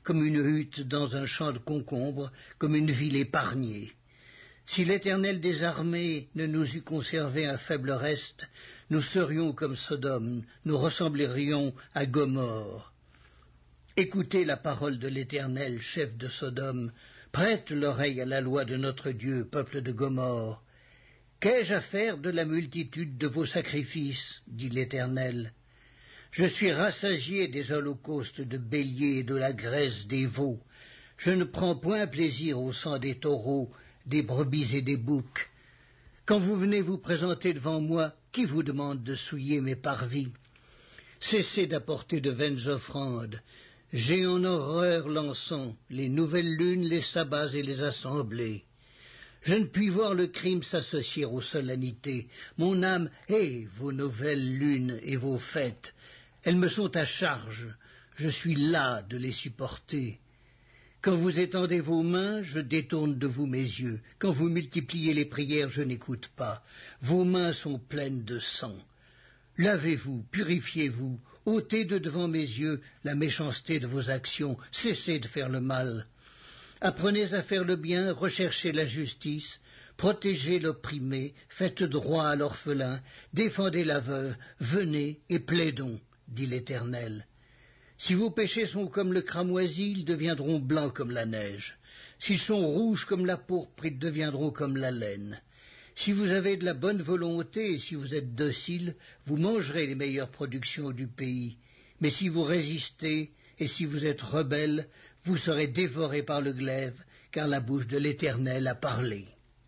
comme une hutte dans un champ de concombres, comme une ville épargnée. Si l'Éternel des armées ne nous eût conservé un faible reste, nous serions comme Sodome, nous ressemblerions à Gomorrhe. Écoutez la parole de l'Éternel, chef de Sodome, prête l'oreille à la loi de notre Dieu, peuple de Gomorrhe. Qu'ai-je à faire de la multitude de vos sacrifices, dit l'Éternel. Je suis rassasié des holocaustes de béliers et de la graisse des veaux. Je ne prends point plaisir au sang des taureaux, des brebis et des boucs. Quand vous venez vous présenter devant moi, qui vous demande de souiller mes parvis? Cessez d'apporter de vaines offrandes. J'ai en horreur l'encens, les nouvelles lunes, les sabbats et les assemblées. Je ne puis voir le crime s'associer aux solennités. Mon âme hait vos nouvelles lunes et vos fêtes. Elles me sont à charge. Je suis las de les supporter. Quand vous étendez vos mains, je détourne de vous mes yeux. Quand vous multipliez les prières, je n'écoute pas. Vos mains sont pleines de sang. Lavez-vous, purifiez-vous, ôtez de devant mes yeux la méchanceté de vos actions, cessez de faire le mal. Apprenez à faire le bien, recherchez la justice, protégez l'opprimé, faites droit à l'orphelin, défendez la veuve, venez et plaidons, dit l'Éternel. Si vos péchés sont comme le cramoisi, ils deviendront blancs comme la neige. S'ils sont rouges comme la pourpre, ils deviendront comme la laine. Si vous avez de la bonne volonté et si vous êtes docile, vous mangerez les meilleures productions du pays. Mais si vous résistez et si vous êtes rebelles, vous serez dévorés par le glaive, car la bouche de l'Éternel a parlé.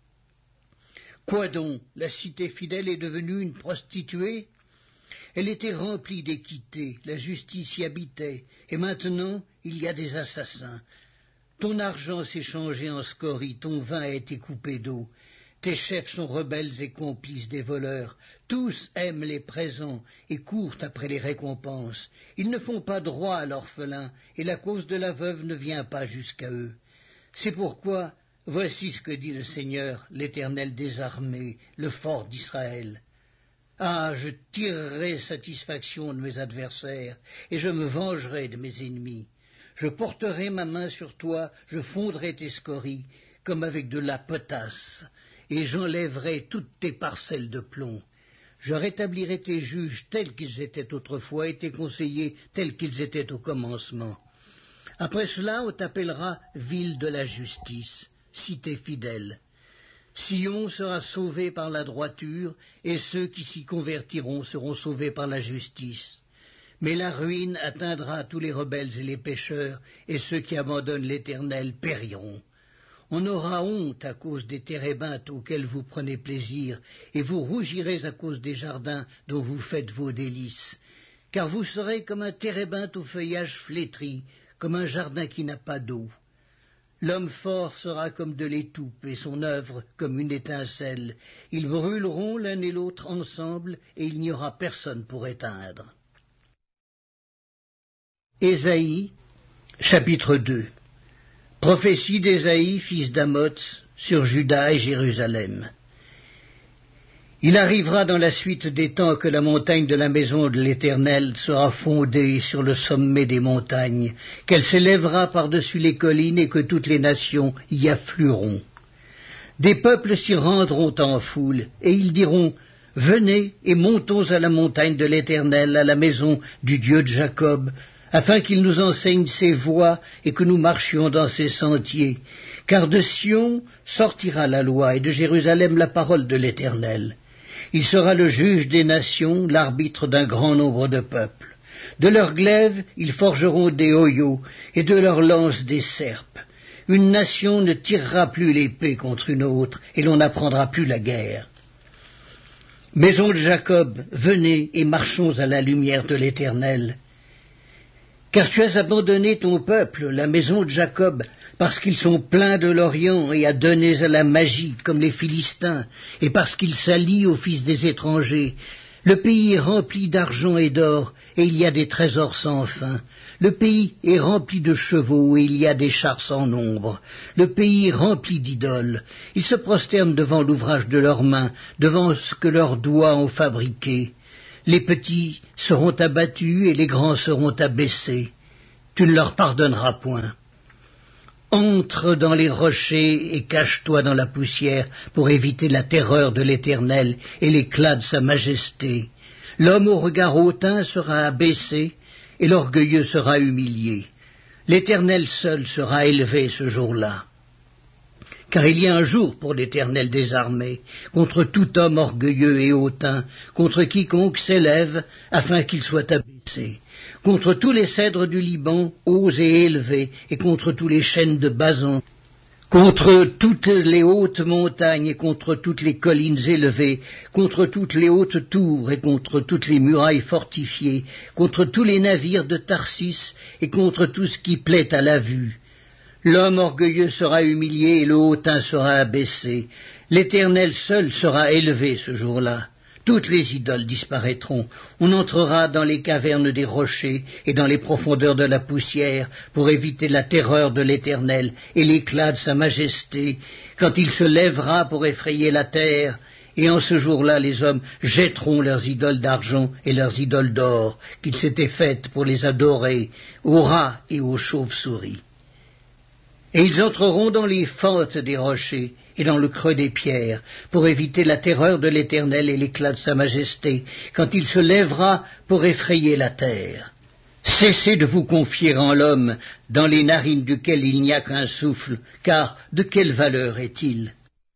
Quoi donc? La cité fidèle est devenue une prostituée? Elle était remplie d'équité, la justice y habitait, et maintenant il y a des assassins. Ton argent s'est changé en scorie, ton vin a été coupé d'eau. Tes chefs sont rebelles et complices des voleurs. Tous aiment les présents et courent après les récompenses. Ils ne font pas droit à l'orphelin, et la cause de la veuve ne vient pas jusqu'à eux. C'est pourquoi, voici ce que dit le Seigneur, l'Éternel des armées, le fort d'Israël. Ah, je tirerai satisfaction de mes adversaires, et je me vengerai de mes ennemis. Je porterai ma main sur toi, je fondrai tes scories, comme avec de la potasse, et j'enlèverai toutes tes parcelles de plomb. Je rétablirai tes juges tels qu'ils étaient autrefois, et tes conseillers tels qu'ils étaient au commencement. Après cela, on t'appellera ville de la justice, cité fidèle. Sion sera sauvé par la droiture, et ceux qui s'y convertiront seront sauvés par la justice. Mais la ruine atteindra tous les rebelles et les pécheurs, et ceux qui abandonnent l'Éternel périront. On aura honte à cause des térébinthes auxquels vous prenez plaisir, et vous rougirez à cause des jardins dont vous faites vos délices. Car vous serez comme un térébinthe au feuillage flétri, comme un jardin qui n'a pas d'eau. L'homme fort sera comme de l'étoupe, et son œuvre comme une étincelle. Ils brûleront l'un et l'autre ensemble, et il n'y aura personne pour éteindre. Ésaïe, chapitre 2. Prophétie d'Ésaïe, fils d'Amoz, sur Juda et Jérusalem. Il arrivera dans la suite des temps que la montagne de la maison de l'Éternel sera fondée sur le sommet des montagnes, qu'elle s'élèvera par-dessus les collines et que toutes les nations y afflueront. Des peuples s'y rendront en foule, et ils diront « Venez et montons à la montagne de l'Éternel, à la maison du Dieu de Jacob, afin qu'il nous enseigne ses voies et que nous marchions dans ses sentiers. Car de Sion sortira la loi et de Jérusalem la parole de l'Éternel. Il sera le juge des nations, l'arbitre d'un grand nombre de peuples. De leurs glaives, ils forgeront des hoyaux, et de leurs lances des serpes. Une nation ne tirera plus l'épée contre une autre, et l'on n'apprendra plus la guerre. Maison de Jacob, venez et marchons à la lumière de l'Éternel. Car tu as abandonné ton peuple, la maison de Jacob, parce qu'ils sont pleins de l'Orient et adonnés à la magie, comme les Philistins, et parce qu'ils s'allient aux fils des étrangers. Le pays est rempli d'argent et d'or, et il y a des trésors sans fin. Le pays est rempli de chevaux, et il y a des chars sans nombre. Le pays est rempli d'idoles. Ils se prosternent devant l'ouvrage de leurs mains, devant ce que leurs doigts ont fabriqué. Les petits seront abattus, et les grands seront abaissés. tu ne leur pardonneras point. Entre dans les rochers et cache-toi dans la poussière pour éviter la terreur de l'Éternel et l'éclat de sa majesté. L'homme au regard hautain sera abaissé et l'orgueilleux sera humilié. L'Éternel seul sera élevé ce jour-là. Car il y a un jour pour l'Éternel des armées, contre tout homme orgueilleux et hautain, contre quiconque s'élève afin qu'il soit abaissé, contre tous les cèdres du Liban, hauts et élevés, et contre tous les chênes de Basan, contre toutes les hautes montagnes et contre toutes les collines élevées, contre toutes les hautes tours et contre toutes les murailles fortifiées, contre tous les navires de Tarsis et contre tout ce qui plaît à la vue. L'homme orgueilleux sera humilié et le hautain sera abaissé. L'Éternel seul sera élevé ce jour-là. Toutes les idoles disparaîtront. On entrera dans les cavernes des rochers et dans les profondeurs de la poussière pour éviter la terreur de l'Éternel et l'éclat de sa majesté, quand il se lèvera pour effrayer la terre. Et en ce jour-là, les hommes jetteront leurs idoles d'argent et leurs idoles d'or qu'ils s'étaient faites pour les adorer, aux rats et aux chauves-souris. Et ils entreront dans les fentes des rochers et dans le creux des pierres, pour éviter la terreur de l'Éternel et l'éclat de sa majesté, quand il se lèvera pour effrayer la terre. Cessez de vous confier en l'homme, dans les narines duquel il n'y a qu'un souffle, car de quelle valeur est-il?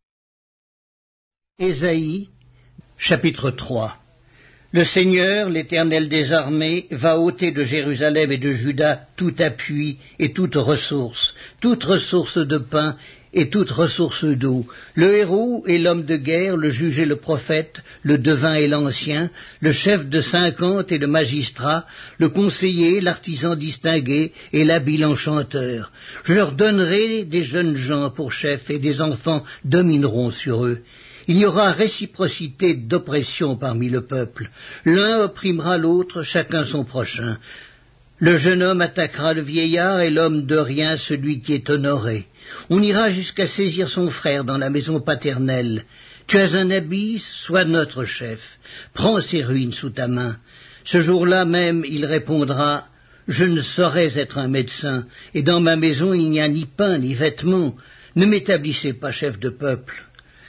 Ésaïe, chapitre 3. Le Seigneur, l'Éternel des armées, va ôter de Jérusalem et de Juda tout appui et toute ressource de pain et toute ressource d'eau, le héros et l'homme de guerre, le juge et le prophète, le devin et l'ancien, le chef de 50 et le magistrat, le conseiller, l'artisan distingué et l'habile enchanteur. Je leur donnerai des jeunes gens pour chefs et des enfants domineront sur eux. Il y aura réciprocité d'oppression parmi le peuple. L'un opprimera l'autre, chacun son prochain. Le jeune homme attaquera le vieillard et l'homme de rien celui qui est honoré. On ira jusqu'à saisir son frère dans la maison paternelle. Tu as un habit, sois notre chef. Prends ses ruines sous ta main. Ce jour-là même, il répondra, je ne saurais être un médecin, et dans ma maison il n'y a ni pain ni vêtements. Ne m'établissez pas chef de peuple.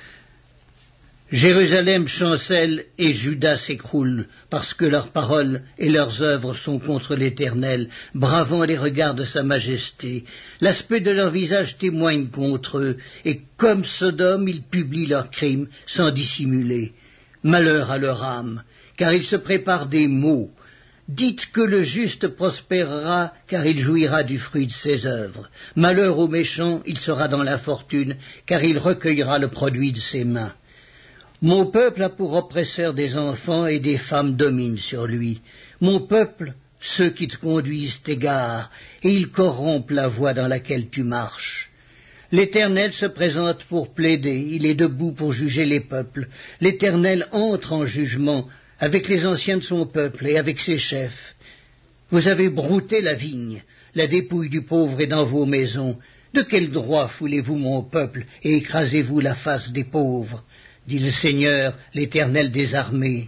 Jérusalem chancelle et Juda s'écroule, parce que leurs paroles et leurs œuvres sont contre l'Éternel, bravant les regards de sa majesté. L'aspect de leur visage témoigne contre eux, et comme Sodome, ils publient leurs crimes sans dissimuler. Malheur à leur âme, car ils se préparent des maux. Dites que le juste prospérera, car il jouira du fruit de ses œuvres. Malheur au méchant, il sera dans l'infortune, car il recueillera le produit de ses mains. Mon peuple a pour oppresseur des enfants et des femmes dominent sur lui. Mon peuple, ceux qui te conduisent t'égarent, et ils corrompent la voie dans laquelle tu marches. L'Éternel se présente pour plaider, il est debout pour juger les peuples. L'Éternel entre en jugement avec les anciens de son peuple et avec ses chefs. Vous avez brouté la vigne, la dépouille du pauvre est dans vos maisons. De quel droit foulez-vous mon peuple et écrasez-vous la face des pauvres? Dit le Seigneur, l'Éternel des armées.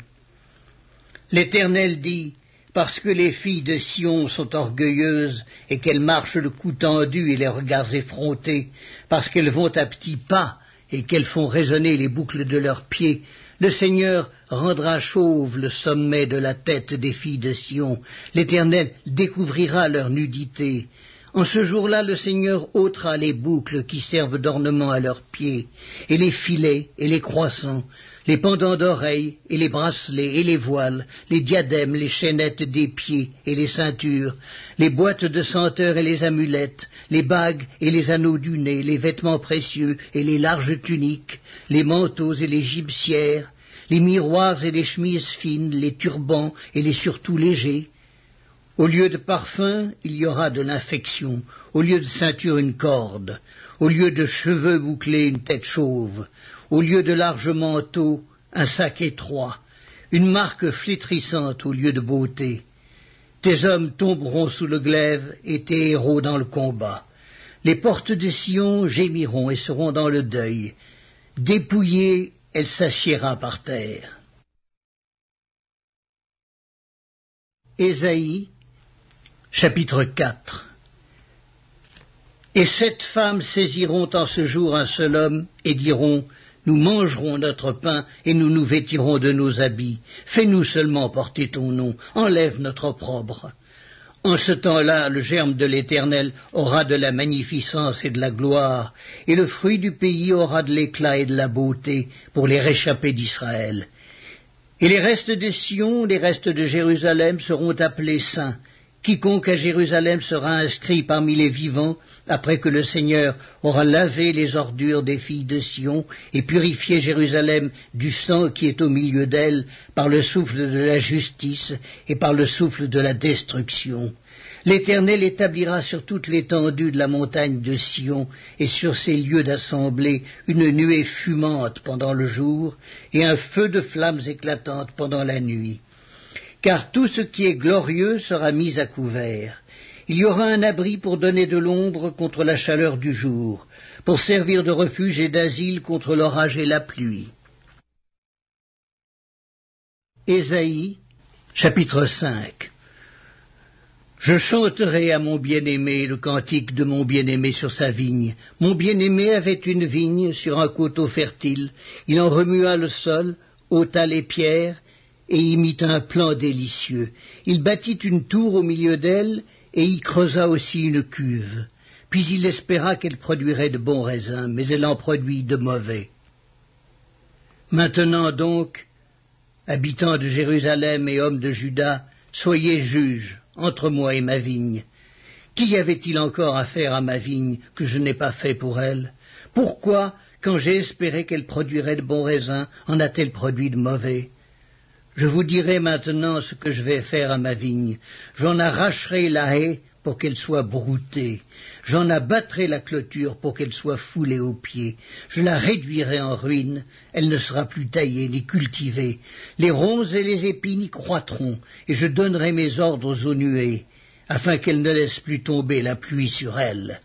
L'Éternel dit, parce que les filles de Sion sont orgueilleuses et qu'elles marchent le cou tendu et les regards effrontés, parce qu'elles vont à petits pas et qu'elles font résonner les boucles de leurs pieds, le Seigneur rendra chauve le sommet de la tête des filles de Sion. L'Éternel découvrira leur nudité. En ce jour-là, le Seigneur ôtera les boucles qui servent d'ornement à leurs pieds, et les filets et les croissants, les pendants d'oreilles et les bracelets et les voiles, les diadèmes, les chaînettes des pieds et les ceintures, les boîtes de senteurs et les amulettes, les bagues et les anneaux du nez, les vêtements précieux et les larges tuniques, les manteaux et les gibecières, les miroirs et les chemises fines, les turbans et les surtouts légers. Au lieu de parfum, il y aura de l'infection, au lieu de ceinture une corde, au lieu de cheveux bouclés une tête chauve, au lieu de larges manteaux un sac étroit, une marque flétrissante au lieu de beauté. Tes hommes tomberont sous le glaive et tes héros dans le combat. Les portes de Sion gémiront et seront dans le deuil. Dépouillée, elle s'assiera par terre. Ésaïe, Chapitre 4. Et 7 femmes saisiront en ce jour un seul homme, et diront, nous mangerons notre pain, et nous nous vêtirons de nos habits. Fais-nous seulement porter ton nom, enlève notre opprobre. En ce temps-là, le germe de l'Éternel aura de la magnificence et de la gloire, et le fruit du pays aura de l'éclat et de la beauté pour les réchappés d'Israël. Et les restes de Sion, les restes de Jérusalem seront appelés saints. Quiconque à Jérusalem sera inscrit parmi les vivants, après que le Seigneur aura lavé les ordures des filles de Sion et purifié Jérusalem du sang qui est au milieu d'elle par le souffle de la justice et par le souffle de la destruction. L'Éternel établira sur toute l'étendue de la montagne de Sion et sur ses lieux d'assemblée une nuée fumante pendant le jour et un feu de flammes éclatantes pendant la nuit. Car tout ce qui est glorieux sera mis à couvert. Il y aura un abri pour donner de l'ombre contre la chaleur du jour, pour servir de refuge et d'asile contre l'orage et la pluie. Ésaïe, chapitre 5. Je chanterai à mon bien-aimé le cantique de mon bien-aimé sur sa vigne. Mon bien-aimé avait une vigne sur un coteau fertile. Il en remua le sol, ôta les pierres, et y mit un plan délicieux. Il bâtit une tour au milieu d'elle, et y creusa aussi une cuve. Puis il espéra qu'elle produirait de bons raisins, mais elle en produit de mauvais. Maintenant donc, habitants de Jérusalem et hommes de Juda, soyez juges entre moi et ma vigne. Qu'y avait-il encore à faire à ma vigne que je n'ai pas fait pour elle? Pourquoi, quand j'ai espéré qu'elle produirait de bons raisins, en a-t-elle produit de mauvais? Je vous dirai maintenant ce que je vais faire à ma vigne. J'en arracherai la haie pour qu'elle soit broutée. J'en abattrai la clôture pour qu'elle soit foulée aux pieds. Je la réduirai en ruine. Elle ne sera plus taillée ni cultivée. Les ronces et les épines y croîtront, et je donnerai mes ordres aux nuées, afin qu'elles ne laissent plus tomber la pluie sur elle.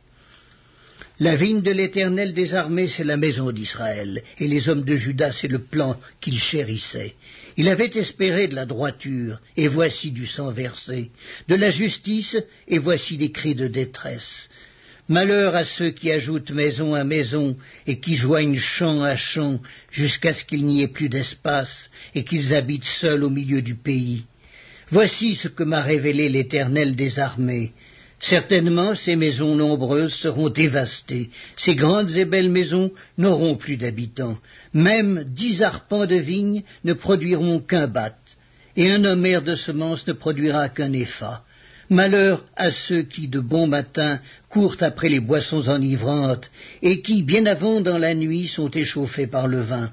La vigne de l'Éternel des armées, c'est la maison d'Israël, et les hommes de Juda, c'est le plan qu'il chérissait. Il avait espéré de la droiture, et voici du sang versé, de la justice, et voici des cris de détresse. Malheur à ceux qui ajoutent maison à maison, et qui joignent champ à champ, jusqu'à ce qu'il n'y ait plus d'espace, et qu'ils habitent seuls au milieu du pays. Voici ce que m'a révélé l'Éternel des armées. Certainement ces maisons nombreuses seront dévastées, ces grandes et belles maisons n'auront plus d'habitants, même 10 arpents de vigne ne produiront qu'un bath, et un homère de semences ne produira qu'un épha. Malheur à ceux qui, de bon matin, courent après les boissons enivrantes, et qui, bien avant dans la nuit, sont échauffés par le vin.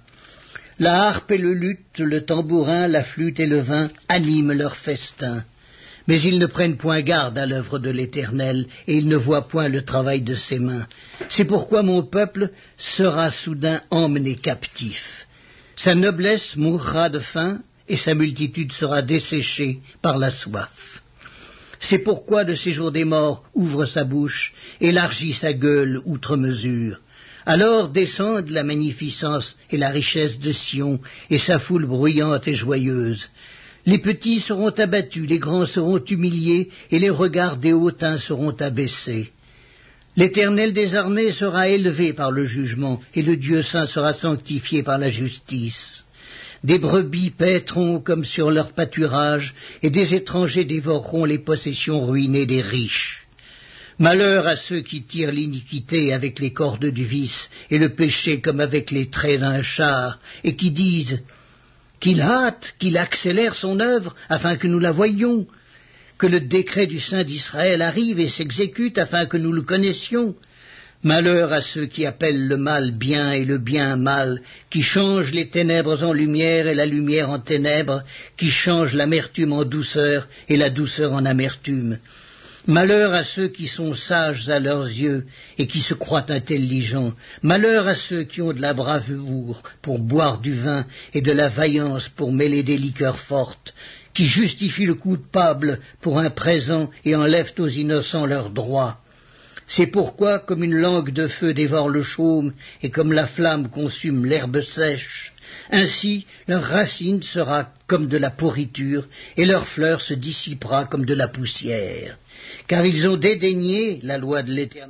La harpe et le luth, le tambourin, la flûte et le vin animent leur festin. Mais ils ne prennent point garde à l'œuvre de l'Éternel, et ils ne voient point le travail de ses mains. C'est pourquoi mon peuple sera soudain emmené captif. Sa noblesse mourra de faim, et sa multitude sera desséchée par la soif. C'est pourquoi le séjour des morts ouvre sa bouche, élargit sa gueule outre mesure. Alors descendent la magnificence et la richesse de Sion, et sa foule bruyante et joyeuse. Les petits seront abattus, les grands seront humiliés, et les regards des hautains seront abaissés. L'Éternel des armées sera élevé par le jugement, et le Dieu saint sera sanctifié par la justice. Des brebis paîtront comme sur leur pâturage, et des étrangers dévoreront les possessions ruinées des riches. Malheur à ceux qui tirent l'iniquité avec les cordes du vice, et le péché comme avec les traits d'un char, et qui disent qu'il hâte, qu'il accélère son œuvre, afin que nous la voyions, que le décret du Saint d'Israël arrive et s'exécute, afin que nous le connaissions. Malheur à ceux qui appellent le mal bien et le bien mal, qui changent les ténèbres en lumière et la lumière en ténèbres, qui changent l'amertume en douceur et la douceur en amertume. Malheur à ceux qui sont sages à leurs yeux et qui se croient intelligents. Malheur à ceux qui ont de la bravoure pour boire du vin et de la vaillance pour mêler des liqueurs fortes, qui justifient le coupable pour un présent et enlèvent aux innocents leurs droits. C'est pourquoi, comme une langue de feu dévore le chaume et comme la flamme consume l'herbe sèche, ainsi leur racine sera comme de la pourriture et leur fleur se dissipera comme de la poussière. car ils ont dédaigné la loi de l'Éternel.